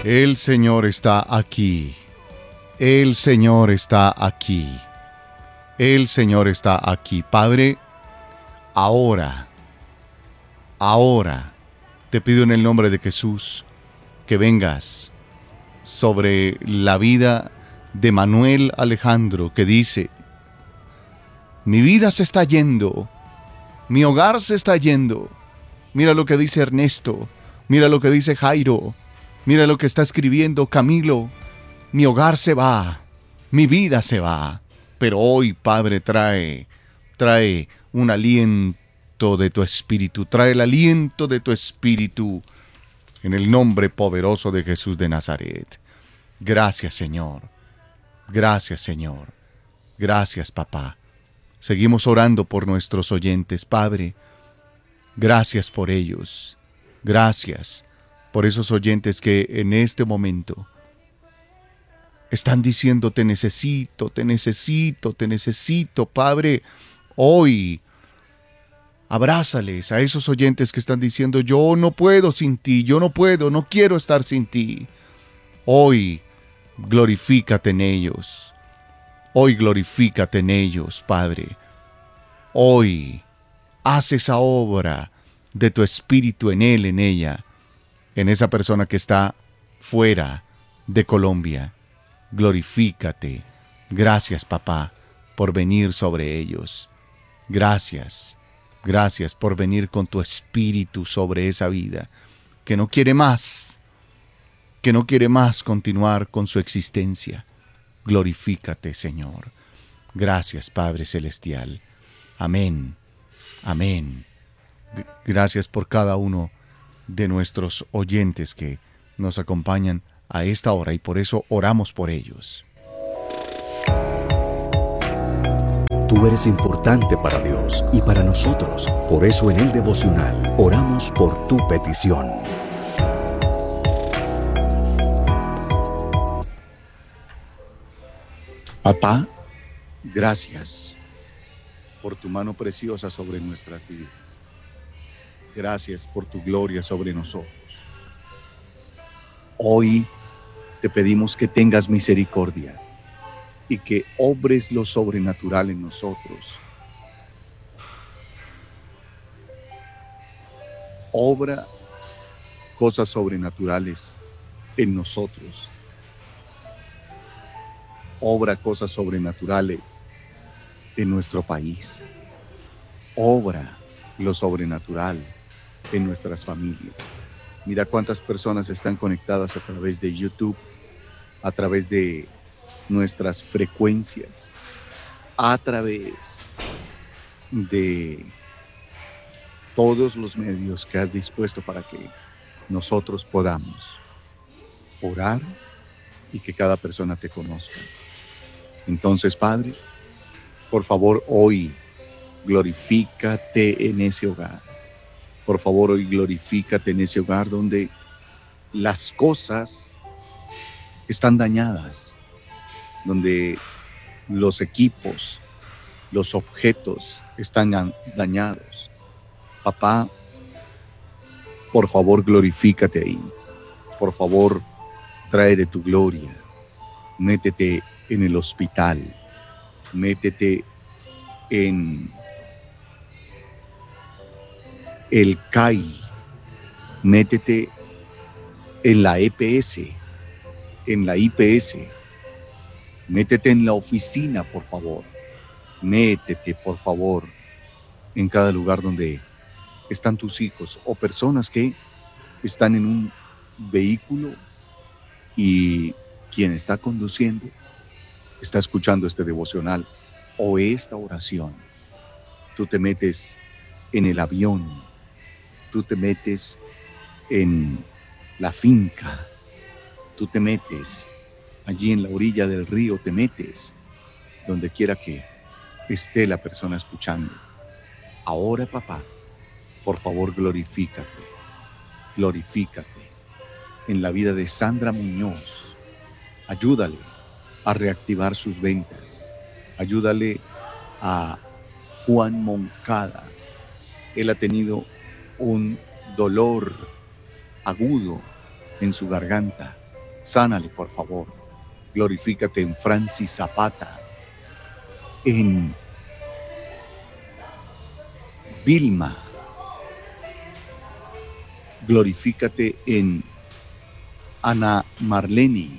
El Señor está aquí. El Señor está aquí. El Señor está aquí. Padre, ahora te pido en el nombre de Jesús que vengas sobre la vida de Manuel Alejandro, que dice: mi vida se está yendo, mi hogar se está yendo. Mira lo que dice Ernesto, mira lo que dice Jairo, mira lo que está escribiendo Camilo. Mi hogar se va, mi vida se va, pero hoy, Padre, trae un aliento de tu espíritu, trae el aliento de tu espíritu en el nombre poderoso de Jesús de Nazaret. Gracias, Señor. Gracias, Señor. Gracias, papá. Seguimos orando por nuestros oyentes, Padre. Gracias por ellos. Gracias por esos oyentes que en este momento están diciendo: te necesito, te necesito, te necesito, Padre. Hoy, abrázales a esos oyentes que están diciendo: yo no puedo sin ti, yo no puedo, no quiero estar sin ti. Hoy, glorifícate en ellos. Hoy glorifícate en ellos, Padre. Hoy, haz esa obra de tu espíritu en él, en ella, en esa persona que está fuera de Colombia. Glorifícate. Gracias, papá, por venir sobre ellos. Gracias. Gracias por venir con tu espíritu sobre esa vida que no quiere más continuar con su existencia. Glorifícate, Señor. Gracias, Padre Celestial. Amén. Amén. Gracias por cada uno de nuestros oyentes que nos acompañan a esta hora y por eso oramos por ellos. Tú eres importante para Dios y para nosotros. Por eso en el devocional oramos por tu petición. Papá, gracias por tu mano preciosa sobre nuestras vidas. Gracias por tu gloria sobre nosotros. Hoy te pedimos que tengas misericordia y que obres lo sobrenatural en nosotros. Obra cosas sobrenaturales en nosotros. Obra cosas sobrenaturales en nuestro país. Obra lo sobrenatural en nuestras familias. Mira cuántas personas están conectadas a través de YouTube, a través de nuestras frecuencias, a través de todos los medios que has dispuesto para que nosotros podamos orar y que cada persona te conozca. Entonces, Padre, por favor, hoy glorifícate en ese hogar. Por favor, hoy glorifícate en ese hogar donde las cosas están dañadas, donde los equipos, los objetos están dañados. Papá, por favor, glorifícate ahí. Por favor, trae de tu gloria. Métete en el hospital. Métete en el CAI. Métete en la EPS, en la IPS. Métete en la oficina, por favor. Métete, por favor, en cada lugar donde están tus hijos o personas que están en un vehículo y quien está conduciendo está escuchando este devocional o esta oración. Tú te metes en el avión, tú te metes en la finca, tú te metes allí en la orilla del río, te metes donde quiera que esté la persona escuchando. Ahora, papá, por favor, glorifícate en la vida de Sandra Muñoz. Ayúdale a reactivar sus ventas. Ayúdale a Juan Moncada. Él ha tenido un dolor agudo en su garganta. Sánale, por favor. Glorifícate en Francis Zapata, en Vilma. Glorifícate en Ana Marlene.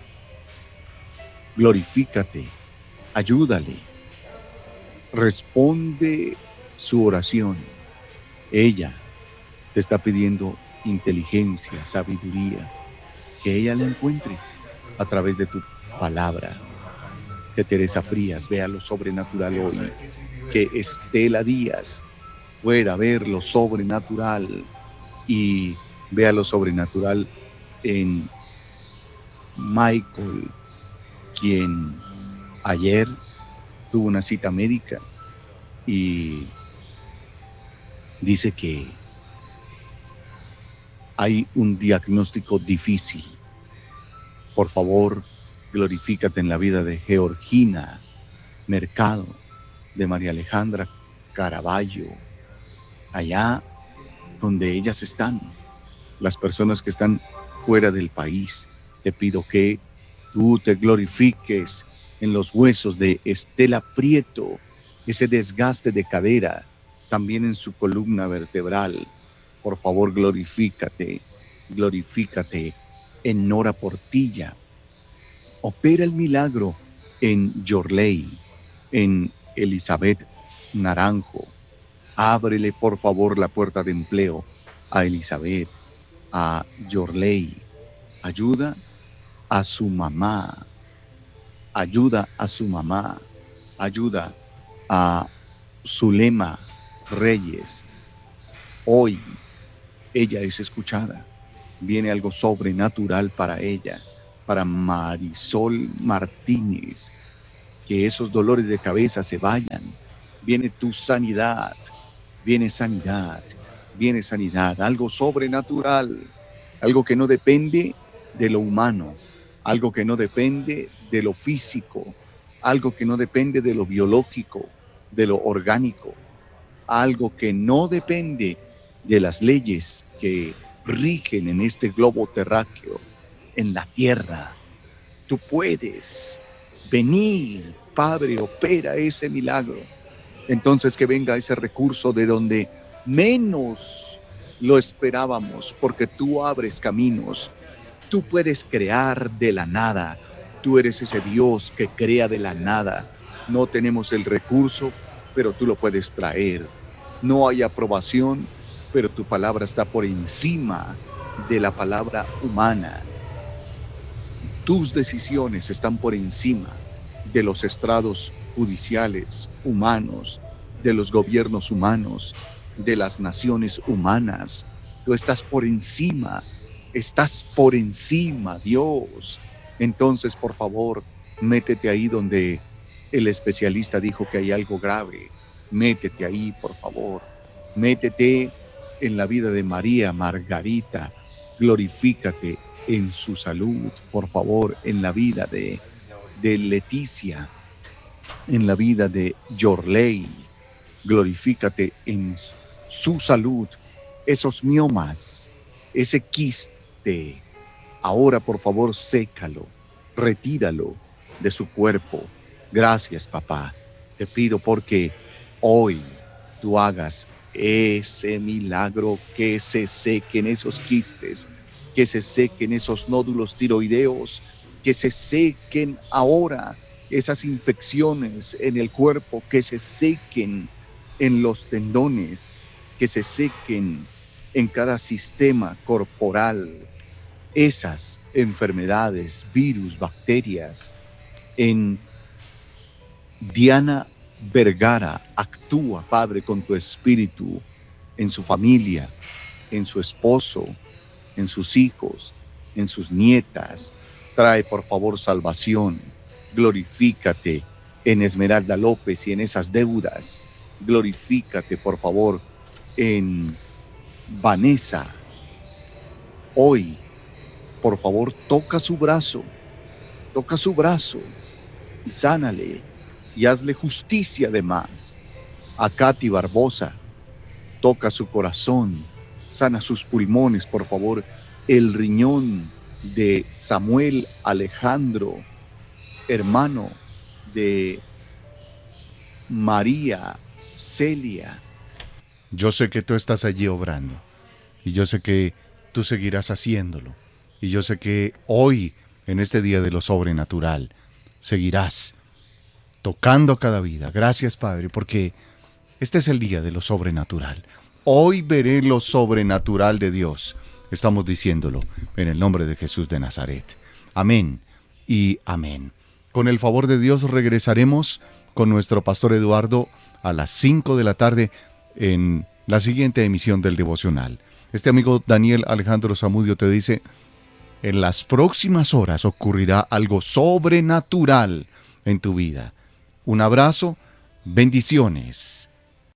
Glorifícate, ayúdale. Responde su oración. Ella te está pidiendo inteligencia, sabiduría, que ella la encuentre a través de tu palabra. Que Teresa Frías vea lo sobrenatural hoy, que Estela Díaz pueda ver lo sobrenatural y vea lo sobrenatural en Michael, quien ayer tuvo una cita médica y dice que hay un diagnóstico difícil. Por favor, glorifícate en la vida de Georgina Mercado, de María Alejandra Caraballo, allá donde ellas están, las personas que están fuera del país. Te pido que tú te glorifiques en los huesos de Estela Prieto, ese desgaste de cadera, también en su columna vertebral. Por favor, glorifícate en Nora Portilla. Opera el milagro en Yorley, en Elizabeth Naranjo. Ábrele, por favor, la puerta de empleo a Elizabeth, a Yorley. Ayuda a su mamá. Ayuda a su mamá. Ayuda a Zulema Reyes. Hoy ella es escuchada. Viene algo sobrenatural para ella, para Marisol Martínez. Que esos dolores de cabeza se vayan. Viene tu sanidad. Viene sanidad. Viene sanidad. Algo sobrenatural. Algo que no depende de lo humano. Algo que no depende de lo físico. Algo que no depende de lo biológico, de lo orgánico. Algo que no depende de las leyes que rigen en este globo terráqueo, en la tierra. Tú puedes venir, Padre, opera ese milagro. Entonces que venga ese recurso de donde menos lo esperábamos, porque tú abres caminos. Tú puedes crear de la nada. Tú eres ese Dios que crea de la nada. No tenemos el recurso, pero tú lo puedes traer. No hay aprobación, pero tu palabra está por encima de la palabra humana. Tus decisiones están por encima de los estrados judiciales humanos, de los gobiernos humanos, de las naciones humanas. Tú estás por encima, Dios. Entonces, por favor, métete ahí donde el especialista dijo que hay algo grave. Métete ahí, por favor. Métete en la vida de María Margarita. Glorifícate en su salud, por favor, en la vida de Leticia, en la vida de Yorley. Glorifícate en su salud. Esos miomas, ese quiste, ahora por favor sécalo, retíralo de su cuerpo. Gracias, papá. Te pido porque hoy tú hagas ese milagro, que se sequen esos quistes, que se sequen esos nódulos tiroideos, que se sequen ahora esas infecciones en el cuerpo, que se sequen en los tendones, que se sequen en cada sistema corporal, esas enfermedades, virus, bacterias. En Diana Vergara, actúa, Padre, con tu espíritu en su familia, en su esposo, en sus hijos, en sus nietas. Trae, por favor, salvación. Glorifícate en Esmeralda López y en esas deudas. Glorifícate, por favor, en Vanessa. Hoy, por favor, toca su brazo y sánale y hazle justicia además. A Katy Barbosa, toca su corazón, sana sus pulmones, por favor, el riñón de Samuel Alejandro, hermano de María Celia. Yo sé que tú estás allí obrando y yo sé que tú seguirás haciéndolo y yo sé que hoy, en este día de lo sobrenatural, seguirás tocando cada vida. Gracias, Padre, porque este es el día de lo sobrenatural. Hoy veré lo sobrenatural de Dios. Estamos diciéndolo en el nombre de Jesús de Nazaret. Amén y amén. Con el favor de Dios regresaremos con nuestro pastor Eduardo a las 5 de la tarde en la siguiente emisión del devocional. Este amigo Daniel Alejandro Zamudio te dice: en las próximas horas ocurrirá algo sobrenatural en tu vida. Un abrazo, bendiciones.